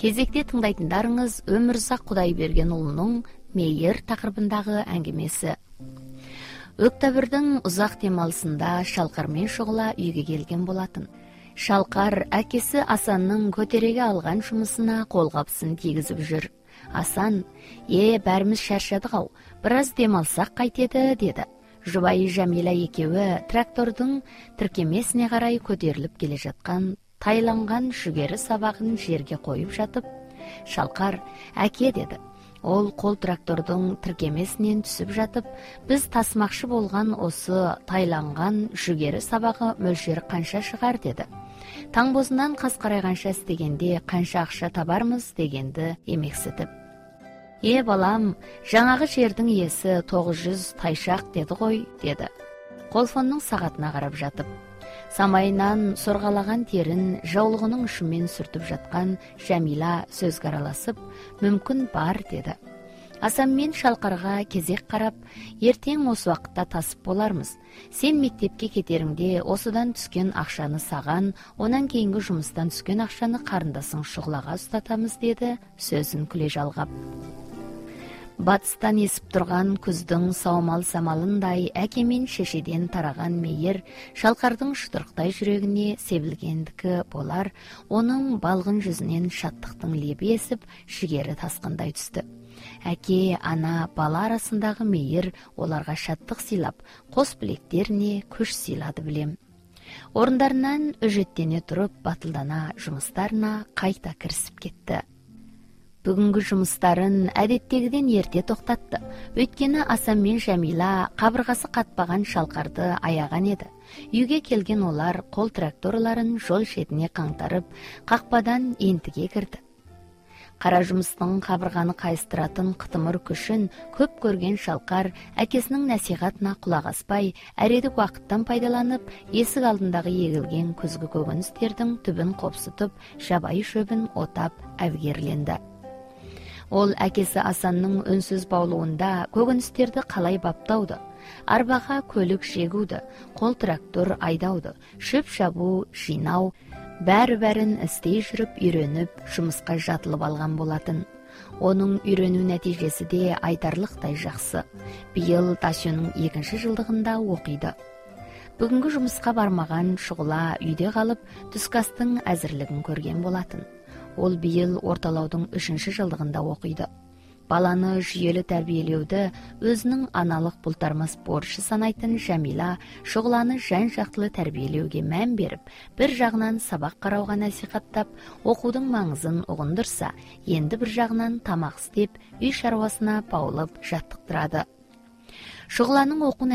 Кезекте тыңдайтындарыңыз Өмірзақ Құдайбергенұлының Мейір тақырыбындағы әңгімесі. Октябрьдің ұзақ демалысында Шалқар мен Шұғыла үйге келген болатын. Шалқар әкесі Асанның көтереге алған жұмысына қолғапсын тигізіп жүр. Асан, бәріміз шаршадық-ау, біраз демалсақ қайтеді, деді. Жұбайы Жәмила екеуі трактордың тіркемесіне қарай көтеріліп келе жатқан тайланған жүгері сабағын жерге қойып жатып, Шалқар, әке, деді. Ол қол трактордың тіркемесінен түсіп жатып, біз тасмақшы болған осы тайланған жүгері сабағы мөлшері қанша шығар, деді. Таңбозынан қас қарайғанша істегенде қанша ақша табармыз дегенді емексітіп. Балам, жаңағы жердің иесі 900 тайшақ деді ғой, деді. Қолфонның сағатына қарап жатып. Самайынан сорғалаған терін жаулығының ұшымен сүртіп жатқан Жәмила сөзге араласып, мүмкін бар, деді. Асан мен Шалқарға кезек қарап, ертең осы уақытта тасып болармыз. Сен мектепке кетеріңде осыдан түскен ақшаны саған, онан кейінгі жұмыстан түскен ақшаны қарындасың Шұғылаға ұстатамыз, деді, сөзін күле жалғап. Батыстан есіп тұрған күздің саумал самалындай әке мен шешеден тараған мейір Шалқардың шұдырықтай жүрегіне себілгендікі болар, оның балғын жүзінен шаттықтың лебі есіп, жігері тасқандай түсті. Әке, ана, бала арасындағы мейір оларға шаттық сыйлап, қос білектеріне күш сыйлады білем. Орындарынан өжеттене тұрып, батылдана жұмыстарына қайта кірісіп кетті. Бүгінгі жұмыстарын әдеттегіден ерте тоқтатты. Өйткені Асан мен Жәмила қабырғасы қатпаған Шалқарды аяған еді. Үйге келген олар қол тракторларын жол шетіне қаңтарып, қақпадан ентіге кірді. Қара жұмыстың қабырғаны қайыстыратын қытымыр күшін көп көрген Шалқар әкесінің насихатына құлақ аспай, әредік уақыттан пайдаланып, есік алдындағы егілген күзгі көкөністердің түбін қопсытып, жабайы шөбін отап әвгерленді. Ол әкесі Асанның үнсіз баулуында көкөністерді қалай баптауды, арбаға көлік жегуді, қол трактор айдауды, шөп шабу, жинау, бәрі-бәрін істей жүріп үйреніп, жұмысқа жатылып алған болатын. Оның үйрену нәтижесі де айтарлықтай жақсы. Биыл Тасөның 2-ші жылдығында оқиды. Бүгінгі жұмысқа бармаған Шұғыла үйде қалып, түскастың әзірлігін көрген болатын. Ол биыл орталаудың 3-ші жылдығында оқиды. Баланы жүйелі тәрбиелеуді өзінің аналық бұлтармас борышы санайтын Жәмила Шұғыланы жан-жақтылы тәрбиелеуге мән беріп, бір жағынан сабақ қарауға насихаттап, оқудың маңызын ұғындырса, енді бір жағынан тамақ істеп, үй шаруасына баулып жаттықтырады. Шұғыланың оқу